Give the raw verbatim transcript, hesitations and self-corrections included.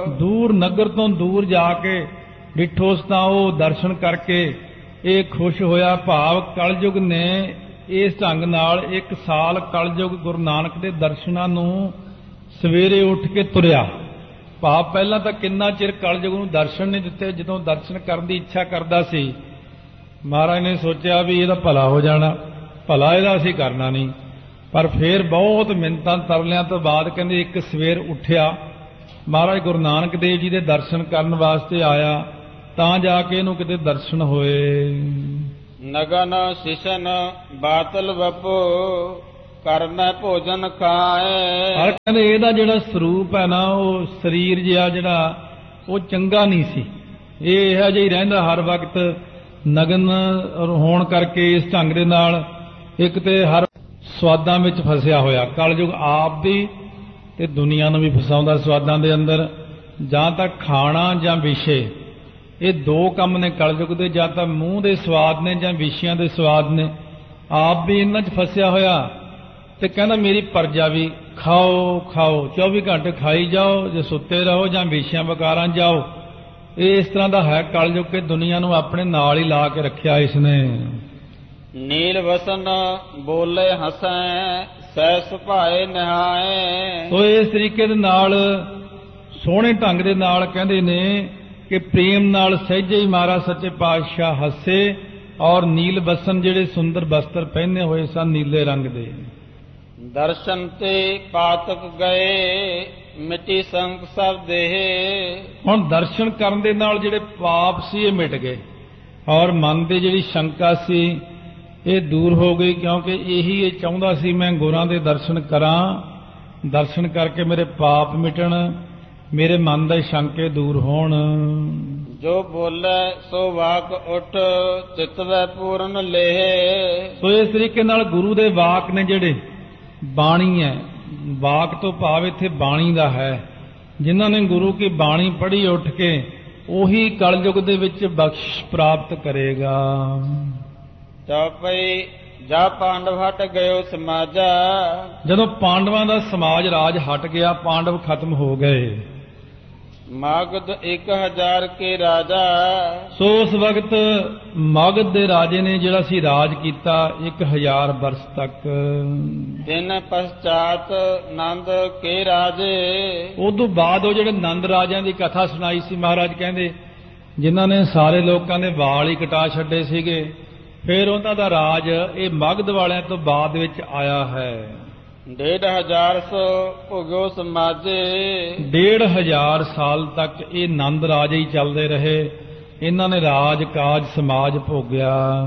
दूर नगर तो दूर जाके डिठोस तां ओह दर्शन करके ਇਹ खुश होया। भाव कलयुग ने इस ढंग नाल एक साल कलयुग गुरु नानक दे दर्शनां नूं सवेरे उठ के तुरिया। भाव पहलां तां किन्ना चिर कलयुग नूं दर्शन नहीं दिते। जदों दर्शन करन दी इच्छा करदा सी महाराज ने सोचा भी ਇਹਦਾ भला हो जाना, भला ਇਹਦਾ ਅਸੀਂ करना नहीं। पर फिर बहुत मिन्नतां तरलियां तो बाद कहंदे एक सवेर उठिया, महाराज गुरु नानक देव जी दे दर्शन करन वास्ते आया, तां जाके ਇਹਨੂੰ किते दर्शन होए। नगन शिशन बातल बपो करना भोजन खाए। पर कहंदे ਇਹਦਾ ਜਿਹੜਾ ਸਰੂਪ ਹੈ ਨਾ ਉਹ ਸਰੀਰ ਜਿਹਾ ਜਿਹੜਾ ਉਹ ਚੰਗਾ ਨਹੀਂ ਸੀ। ਇਹ ਇਹੋ ਜਿਹਾ ਹੀ ਰਹਿੰਦਾ ਹਰ ਵਕਤ ਨਗਨ ਹੋਣ ਕਰਕੇ ਇਸ ਢੰਗ ਦੇ ਨਾਲ ਇੱਕ ਤੇ ਹਰ ਸਵਾਦਾਂ ਵਿੱਚ ਫਸਿਆ ਹੋਇਆ। ਕਲਯੁਗ ਆਪ ਦੀ ਤੇ ਦੁਨੀਆ ਨੂੰ ਵੀ ਫਸਾਉਂਦਾ ਸਵਾਦਾਂ ਦੇ ਅੰਦਰ। ਜਾਂ ਤਾਂ ਖਾਣਾ ਜਾਂ ਵਿਸ਼ੇ, ਇਹ ਦੋ ਕੰਮ ਨੇ ਕਲਯੁਗ ਦੇ। ਜਾਂ ਤਾਂ ਮੂੰਹ ਦੇ ਸਵਾਦ ਨੇ ਜਾਂ ਵਿਸ਼ਿਆਂ ਦੇ ਸਵਾਦ ਨੇ। ਆਪ ਵੀ ਇਹਨਾਂ 'ਚ ਫਸਿਆ ਹੋਇਆ ਤੇ ਕਹਿੰਦਾ ਮੇਰੀ ਪਰਜਾ ਵੀ ਖਾਓ ਖਾਓ, ਚੌਵੀ ਘੰਟੇ ਖਾਈ ਜਾਓ, ਜੇ ਸੁੱਤੇ ਰਹੋ ਜਾਂ ਵਿਸ਼ਿਆਂ ਵਕਾਰਾਂ ਜਾਓ। ਇਹ ਇਸ ਤਰ੍ਹਾਂ ਦਾ ਹੈ ਕਲਯੁਗ ਕੇ ਦੁਨੀਆ ਨੂੰ ਆਪਣੇ ਨਾਲ ਹੀ ਲਾ ਕੇ ਰੱਖਿਆ ਇਸਨੇ। ਨੀਲ ਵਸਨ ਬੋਲੇ ਹਸੈ ਸਹਿ ਸੁਭਾਏ ਨਿਹਾਏ। ਸੋ ਇਸ ਤਰੀਕੇ ਦੇ ਨਾਲ ਸੋਹਣੇ ਢੰਗ ਦੇ ਨਾਲ ਕਹਿੰਦੇ ਨੇ ਕਿ ਪ੍ਰੇਮ ਨਾਲ ਸਹਿਜੇ ਹੀ ਮਹਾਰਾਜ ਸੱਚੇ ਪਾਤਸ਼ਾਹ ਹੱਸੇ। ਔਰ ਨੀਲ ਬਸਨ ਜਿਹੜੇ ਸੁੰਦਰ ਬਸਤਰ ਪਹਿਨੇ ਹੋਏ ਸਨ ਨੀਲੇ ਰੰਗ ਦੇ। ਦਰਸ਼ਨ ਤੇ ਪਾਤਕ ਗਏ ਮਿੱਟੀ ਸੰਗ ਸਭ ਦੇਹ। ਹੁਣ ਦਰਸ਼ਨ ਕਰਨ ਦੇ ਨਾਲ ਜਿਹੜੇ ਪਾਪ ਸੀ ਇਹ ਮਿਟ ਗਏ ਔਰ ਮਨ ਦੀ ਜਿਹੜੀ ਸ਼ੰਕਾ ਸੀ ਇਹ ਦੂਰ ਹੋ ਗਈ। ਕਿਉਂਕਿ ਇਹੀ ਇਹ ਚਾਹੁੰਦਾ ਸੀ ਮੈਂ ਗੁਰਾਂ ਦੇ ਦਰਸ਼ਨ ਕਰਾਂ, ਦਰਸ਼ਨ ਕਰਕੇ ਮੇਰੇ ਪਾਪ ਮਿਟਣ, ਮੇਰੇ ਮਨ ਦੇ ਸ਼ੰਕੇ ਦੂਰ ਹੋਣ। ਜੋ ਬੋਲੇ ਸੋ ਵਾਕ ਉਠ ਚਿਤਵੈ ਪੂਰਨ ਲੇਹ। ਸੋ ਇਸ ਤਰੀਕੇ ਨਾਲ ਗੁਰੂ ਦੇ ਵਾਕ ਨੇ ਜਿਹੜੇ ਬਾਣੀ ਹੈ, ਵਾਕ ਤੋਂ ਭਾਵ ਇੱਥੇ ਬਾਣੀ ਦਾ ਹੈ। ਜਿਨ੍ਹਾਂ ਨੇ ਗੁਰੂ ਕੀ ਬਾਣੀ ਪੜ੍ਹੀ ਉੱਠ ਕੇ ਉਹੀ ਕਲਯੁਗ ਦੇ ਵਿੱਚ ਬਖਸ਼ ਪ੍ਰਾਪਤ ਕਰੇਗਾ। ਚੌਪਈ ਜਾ ਪਾਂਡਵ ਹਟ ਗਇਓ ਸਮਾਜਾ। ਜਦੋਂ ਪਾਂਡਵਾਂ ਦਾ ਸਮਾਜ ਰਾਜ ਹਟ ਗਿਆ, ਪਾਂਡਵ ਖਤਮ ਹੋ ਗਏ। ਮਗਧ ਇੱਕ ਹਜ਼ਾਰ ਕੇ ਰਾਜਾ। ਸੋ ਉਸ ਵਕਤ ਮਗਧ ਦੇ ਰਾਜੇ ਨੇ ਜਿਹੜਾ ਸੀ ਰਾਜ ਕੀਤਾ ਇੱਕ ਹਜ਼ਾਰ ਵਰਸ ਤੱਕ। ਦਿਨ ਪਛਾਤ ਨੰਦ ਕੇ ਰਾਜੇ। ਉਦੋਂ ਬਾਅਦ ਉਹ ਜਿਹੜੇ ਨੰਦ ਰਾਜਿਆਂ ਦੀ ਕਥਾ ਸੁਣਾਈ ਸੀ ਮਹਾਰਾਜ ਕਹਿੰਦੇ, ਜਿਨ੍ਹਾਂ ਨੇ ਸਾਰੇ ਲੋਕਾਂ ਦੇ ਵਾਲ ਹੀ ਕਟਾ ਛੱਡੇ ਸੀਗੇ, ਫਿਰ ਉਹਨਾਂ ਦਾ ਰਾਜ ਇਹ ਮਗਧ ਵਾਲਿਆਂ ਤੋਂ ਬਾਅਦ ਵਿੱਚ ਆਇਆ ਹੈ। ਡੇਢ ਹਜ਼ਾਰ ਸੋ ਭੋਗਿਓ ਸਮਾਜੇ। ਡੇਢ ਹਜ਼ਾਰ ਸਾਲ ਤੱਕ ਇਹ ਨੰਦ ਰਾਜ ਹੀ ਚੱਲਦੇ ਰਹੇ। ਇਹਨਾਂ ਨੇ ਰਾਜ ਕਾਜ ਸਮਾਜ ਭੋਗਿਆ।